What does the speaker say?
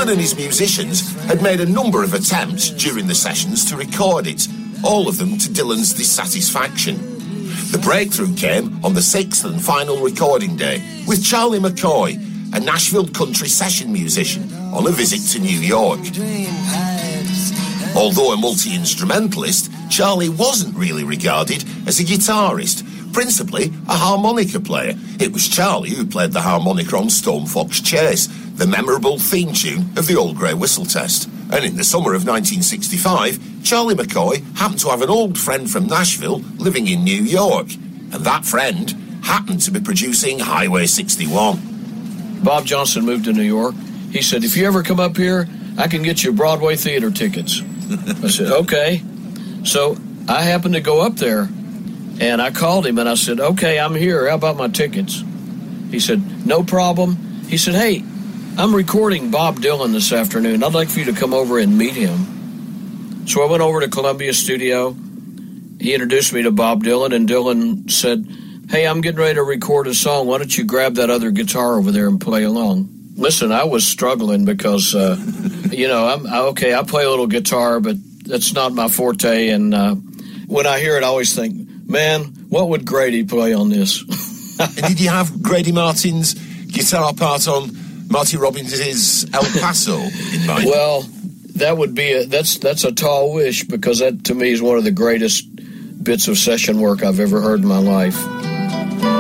Dylan and his musicians had made a number of attempts during the sessions to record it, all of them to Dylan's dissatisfaction. The breakthrough came on the sixth and final recording day with Charlie McCoy, a Nashville country session musician, on a visit to New York. Although a multi-instrumentalist, Charlie wasn't really regarded as a guitarist, principally a harmonica player. It was Charlie who played the harmonica on Stone Fox Chase, the memorable theme tune of the Old Grey Whistle Test. And in the summer of 1965, Charlie McCoy happened to have an old friend from Nashville living in New York, and that friend happened to be producing Highway 61. Bob Johnson moved to New York. He said, if you ever come up here, I can get you Broadway theater tickets. I said, okay. So I happened to go up there, and I called him, and I said, okay, I'm here. How about my tickets? He said, no problem. He said, hey, I'm recording Bob Dylan this afternoon. I'd like for you to come over and meet him. So I went over to Columbia Studio. He introduced me to Bob Dylan, and Dylan said, hey, I'm getting ready to record a song. Why don't you grab that other guitar over there and play along? Listen, I was struggling because, I play a little guitar, but that's not my forte. And when I hear it, I always think, man, what would Grady play on this? And did you have Grady Martin's guitar part on Marty Robbins' El Paso in mind? Well, that would be that's a tall wish, because that to me is one of the greatest bits of session work I've ever heard in my life.